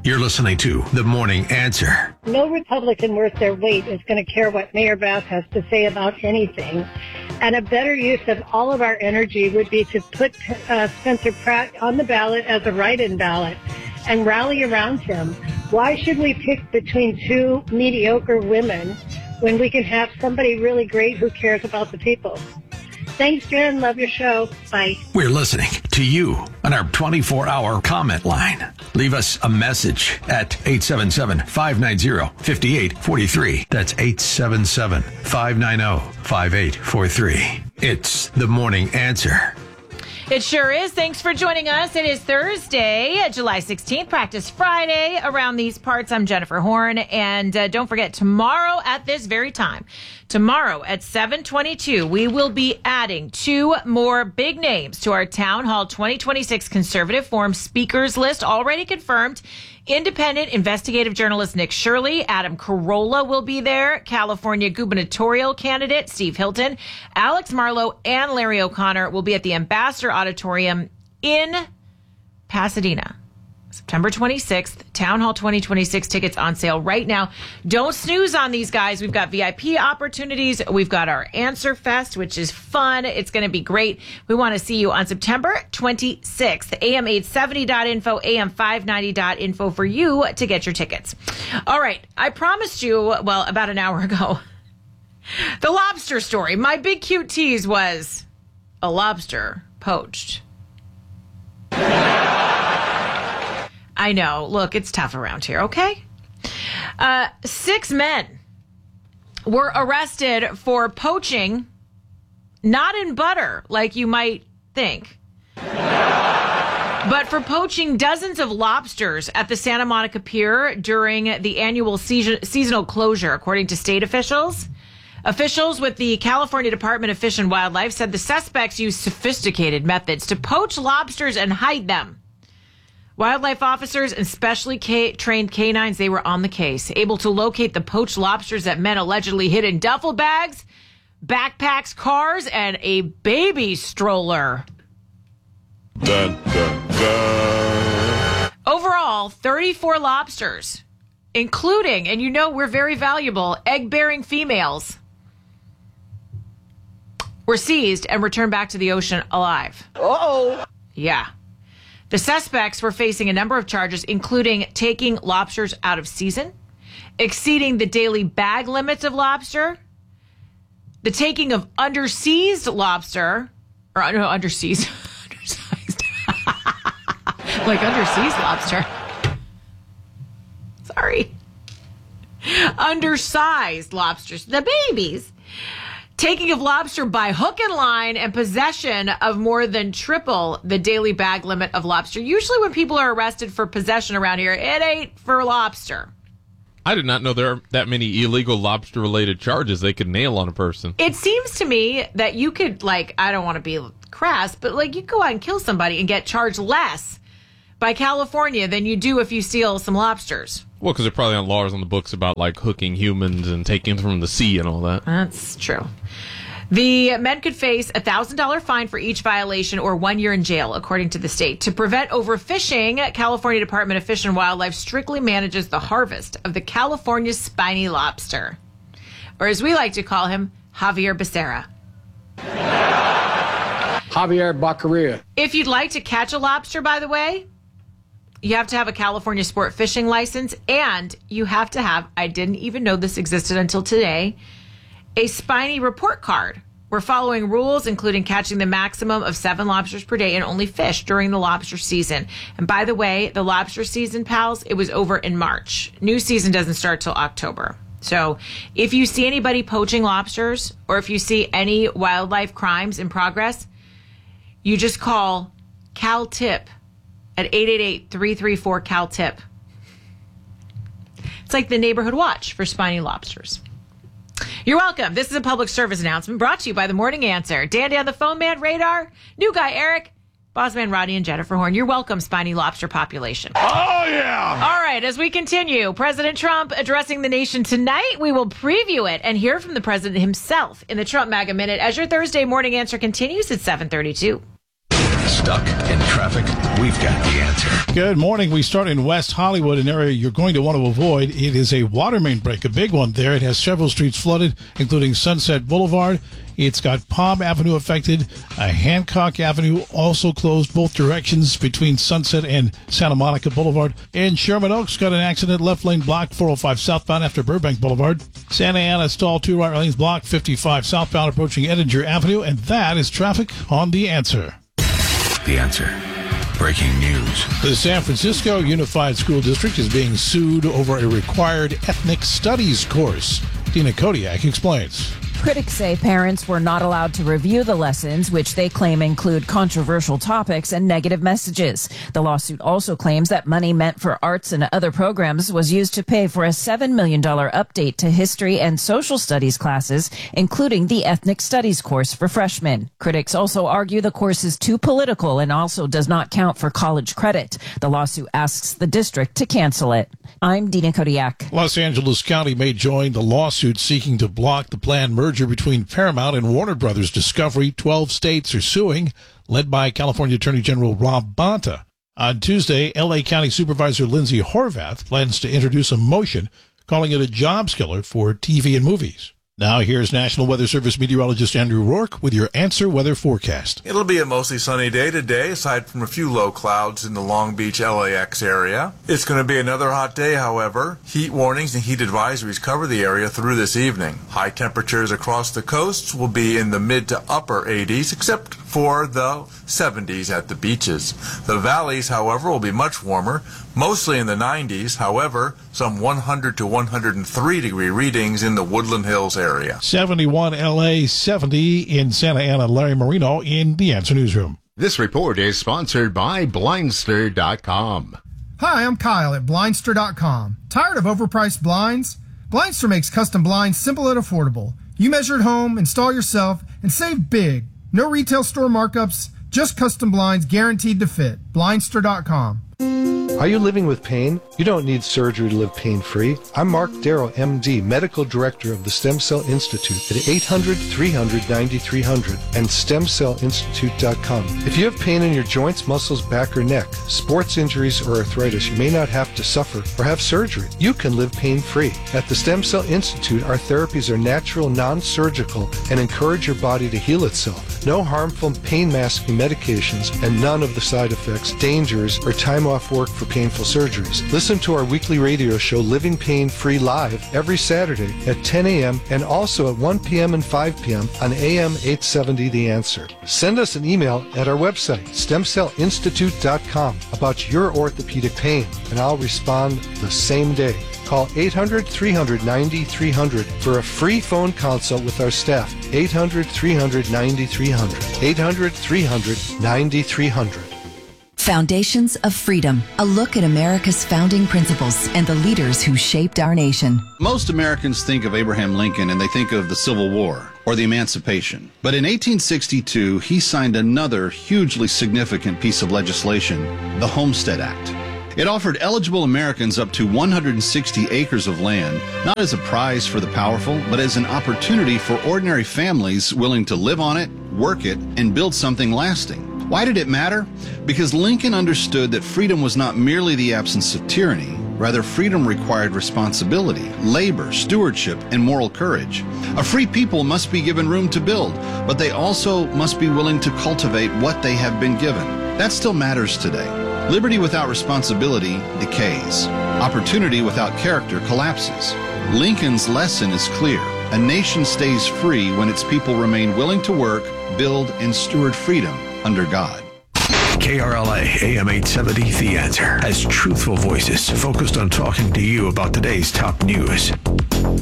You're listening to The Morning Answer. No Republican worth their weight is going to care what Mayor Bass has to say about anything. And a better use of all of our energy would be to put Spencer Pratt on the ballot as a write-in ballot and rally around him. Why should we pick between two mediocre women when we can have somebody really great who cares about the people? Thanks, Jen. Love your show. Bye. We're listening to you on our 24-hour comment line. Leave us a message at 877-590-5843. That's 877-590-5843. It's The Morning Answer. It sure is. Thanks for joining us. It is Thursday, July 16th, Practice Friday. Around these parts, I'm Jennifer Horn. And don't forget, tomorrow at this very time, tomorrow at 7:22, we will be adding two more big names to our Town Hall 2026 Conservative Forum speakers list, already confirmed. Independent investigative journalist Nick Shirley, Adam Carolla will be there, California gubernatorial candidate Steve Hilton, Alex Marlow, and Larry O'Connor will be at the Ambassador Auditorium in Pasadena. September 26th, Town Hall 2026 tickets on sale right now. Don't snooze on these guys. We've got VIP opportunities. We've got our Answer Fest, which is fun. It's going to be great. We want to see you on September 26th, am870.info, am590.info for you to get your tickets. All right. I promised you, well, about an hour ago, the lobster story. My big cute tease was a lobster poached. I know. Look, it's tough around here, okay? 6 men were arrested for poaching, not in butter, like you might think, but for poaching dozens of lobsters at the Santa Monica Pier during the annual seasonal closure, according to state officials. Officials with the California Department of Fish and Wildlife said the suspects used sophisticated methods to poach lobsters and hide them. Wildlife officers and specially trained canines, they were on the case, able to locate the poached lobsters that men allegedly hid in duffel bags, backpacks, cars, and a baby stroller. Dun, dun, dun. Overall, 34 lobsters, including, and you know we're very valuable, egg-bearing females, were seized and returned back to the ocean alive. Uh-oh. Yeah. The suspects were facing a number of charges, including taking lobsters out of season, exceeding the daily bag limits of lobster, the taking of undersized lobster, or no, undersized, like undersized lobster. Sorry. Undersized lobsters, the babies. Taking of lobster by hook and line and possession of more than triple the daily bag limit of lobster. Usually when people are arrested for possession around here, it ain't for lobster. I did not know there are that many illegal lobster-related charges they could nail on a person. It seems to me that you could, like, I don't want to be crass, but, like, you go out and kill somebody and get charged less by California than you do if you steal some lobsters. Well, because there probably aren't laws on the books about, like, hooking humans and taking them from the sea and all that. That's true. The men could face a $1,000 fine for each violation or 1 year in jail, according to the state. To prevent overfishing, California Department of Fish and Wildlife strictly manages the harvest of the California spiny lobster, or as we like to call him, Javier Becerra. Javier Baccaria. If you'd like to catch a lobster, by the way, you have to have a California sport fishing license, and you have to have, I didn't even know this existed until today, a spiny report card. We're following rules, including catching the maximum of 7 lobsters per day and only fish during the lobster season. And by the way, the lobster season, pals, it was over in March. New season doesn't start till October. So if you see anybody poaching lobsters or if you see any wildlife crimes in progress, you just call CalTIP at 888-334-CalTIP. It's like the neighborhood watch for spiny lobsters. You're welcome. This is a public service announcement brought to you by The Morning Answer. Dandy on the phone man, Radar, new guy Eric, boss man Rodney, and Jennifer Horn. You're welcome, spiny lobster population. Oh, yeah! All right, as we continue, President Trump addressing the nation tonight. We will preview it and hear from the president himself in the Trump MAGA Minute as your Thursday Morning Answer continues at 7:32. Stuck in traffic? we've got the answer. Good morning. We start in West Hollywood, an area you're going to want to avoid. It is a water main break, a big one there. It has several streets flooded, including Sunset Boulevard. It's got Palm Avenue affected. Hancock Avenue also closed both directions between Sunset and Santa Monica Boulevard. And Sherman Oaks got an accident, left lane blocked 405 southbound after Burbank Boulevard. Santa Ana stalled, 2 right lanes blocked 55 southbound approaching Edinger Avenue. And that is traffic on The Answer. The Answer. Breaking news. The San Francisco Unified School District is being sued over a required ethnic studies course. Dina Kodiak explains. Critics say parents were not allowed to review the lessons, which they claim include controversial topics and negative messages. The lawsuit also claims that money meant for arts and other programs was used to pay for a $7 million update to history and social studies classes, including the ethnic studies course for freshmen. Critics also argue the course is too political and also does not count for college credit. The lawsuit asks the district to cancel it. I'm Dina Kodiak. Los Angeles County may join the lawsuit seeking to block the planned merger between Paramount and Warner Brothers Discovery. 12 states are suing, led by California Attorney General Rob Bonta. On Tuesday, L.A. County Supervisor Lindsay Horvath plans to introduce a motion calling it a jobs killer for TV and movies. Now here's National Weather Service meteorologist Andrew Rourke with your Answer Weather forecast. It'll be a mostly sunny day today, aside from a few low clouds in the Long Beach, LAX area. It's going to be another hot day, however. Heat warnings and heat advisories cover the area through this evening. High temperatures across the coasts will be in the mid to upper 80s, except for the 70s at the beaches. The valleys, however, will be much warmer, mostly in the 90s. However, some 100 to 103 degree readings in the Woodland Hills area. 71 L.A., 70 in Santa Ana. Larry Marino in the Answer Newsroom. This report is sponsored by Blindster.com. Hi, I'm Kyle at Blindster.com. Tired of overpriced blinds? Blindster makes custom blinds simple and affordable. You measure at home, install yourself, and save big. No retail store markups, just custom blinds guaranteed to fit. Blindster.com. Are you living with pain? You don't need surgery to live pain-free. I'm Mark Darrow, MD, Medical Director of the Stem Cell Institute at 800-300-9300 and StemCellInstitute.com. If you have pain in your joints, muscles, back, or neck, sports injuries, or arthritis, you may not have to suffer or have surgery. You can live pain-free. At the Stem Cell Institute, our therapies are natural, non-surgical, and encourage your body to heal itself. No harmful pain-masking medications and none of the side effects, dangers, or time off work for painful surgeries. Listen to our weekly radio show, Living Pain Free Live, every Saturday at 10 a.m. and also at 1 p.m. and 5 p.m. on AM 870 The Answer. Send us an email at our website, StemCellInstitute.com, about your orthopedic pain, and I'll respond the same day. Call 800-300-9300 for a free phone consult with our staff. 800-300-9300. 800-300-9300. Foundations of Freedom, a look at America's founding principles and the leaders who shaped our nation. Most Americans think of Abraham Lincoln and they think of the Civil War or the Emancipation. But in 1862, he signed another hugely significant piece of legislation, the Homestead Act. It offered eligible Americans up to 160 acres of land, not as a prize for the powerful, but as an opportunity for ordinary families willing to live on it, work it, and build something lasting. Why did it matter? Because Lincoln understood that freedom was not merely the absence of tyranny. Rather, freedom required responsibility, labor, stewardship, and moral courage. A free people must be given room to build, but they also must be willing to cultivate what they have been given. That still matters today. Liberty without responsibility decays. Opportunity without character collapses. Lincoln's lesson is clear. A nation stays free when its people remain willing to work, build, and steward freedom under God. KRLA AM 870 The Answer has truthful voices focused on talking to you about today's top news.